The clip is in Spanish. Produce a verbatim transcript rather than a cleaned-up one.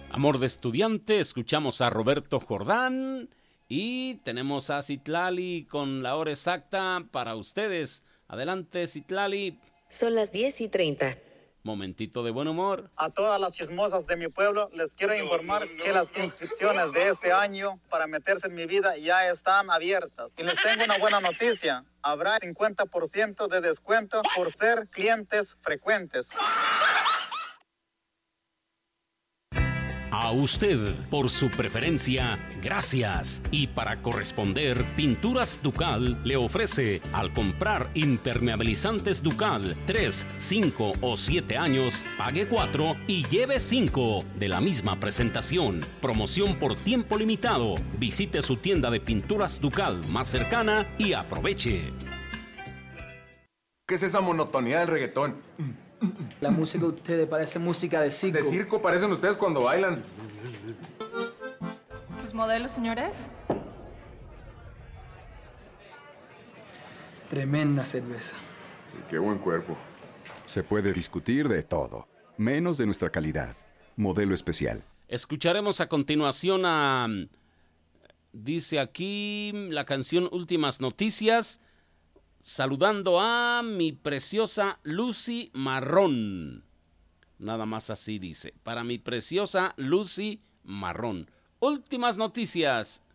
Amor de estudiante, escuchamos a Roberto Jordán y tenemos a Citlali con la hora exacta para ustedes. Adelante, Citlali. Son las diez y treinta. Momentito de buen humor. A todas las chismosas de mi pueblo les quiero informar no, no, que las inscripciones de este año para meterse en mi vida ya están abiertas. Y les tengo una buena noticia. Habrá cincuenta por ciento de descuento por ser clientes frecuentes. A usted, por su preferencia, gracias. Y para corresponder, Pinturas Ducal le ofrece, al comprar impermeabilizantes Ducal, tres, cinco o siete años, pague cuatro y lleve cinco de la misma presentación. Promoción por tiempo limitado. Visite su tienda de Pinturas Ducal más cercana y aproveche. ¿Qué es esa monotonía del reggaetón? La música de ustedes parece música de circo. De circo parecen ustedes cuando bailan. ¿Sus modelos, señores? Tremenda cerveza. Y qué buen cuerpo. Se puede discutir de todo, menos de nuestra calidad. Modelo especial. Escucharemos a continuación a... Dice aquí la canción Últimas Noticias... Saludando a mi preciosa Lucy Marrón. Nada más así dice. Para mi preciosa Lucy Marrón. Últimas noticias